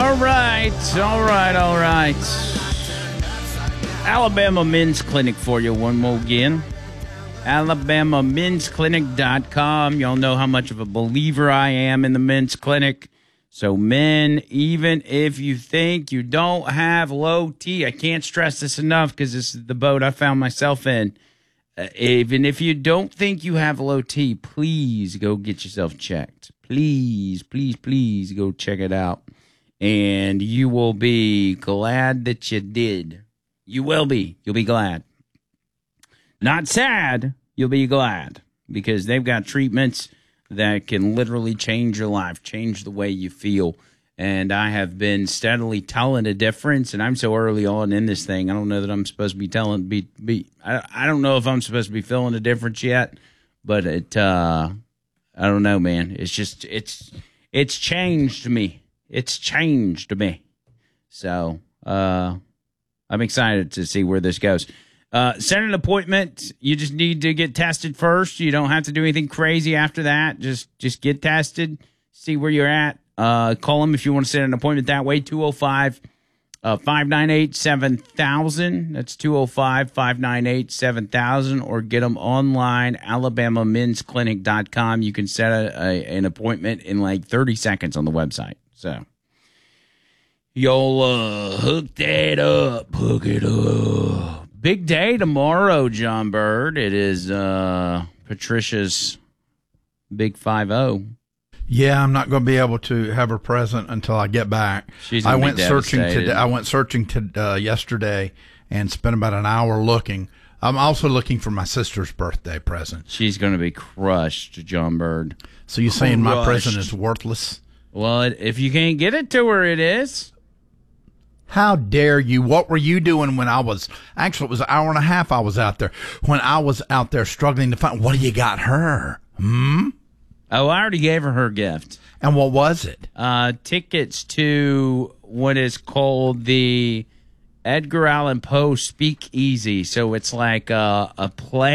All right. Alabama Men's Clinic for you one more again. AlabamaMen'sClinic.com. Y'all know how much of a believer I am in the men's clinic. So men, even if you think you don't have low T, I can't stress this enough because this is the boat I found myself in. Even if you don't think you have low T, please go get yourself checked. Please go check it out. And you will be glad that you did. You will be. You'll be glad. Not sad. You'll be glad. Because they've got treatments that can literally change your life, change the way you feel. And I have been steadily telling a difference, and I'm so early on in this thing, I don't know that I'm supposed to be telling, I don't know if I'm supposed to be feeling a difference yet, but I don't know, man. It's just, it's changed me. It's changed me. So, I'm excited to see where this goes. Set an appointment. You just need to get tested first. You don't have to do anything crazy after that. Just get tested, see where you're at. Call them if you want to set an appointment that way, 205-598-7000. That's 205-598-7000, or get them online, AlabamaMen'sClinic.com. You can set an appointment in like 30 seconds on the website. So you'll hook that up. Hook it up. Big day tomorrow, John Bird. It is Patricia's Big 5-0. Yeah, I'm not going to be able to have her present until I get back. I went searching today. I went searching yesterday and spent about an hour looking. I'm also looking for my sister's birthday present. She's going to be crushed, John Bird. So you're saying my present is worthless? Well, if you can't get it to her, it is. How dare you? What were you doing when I was, actually it was an hour and a half I was out there, when I was out there struggling to find, what do you got her? Oh, I already gave her gift. And what was it? Tickets to what is called the Edgar Allan Poe Speakeasy. So it's like a play.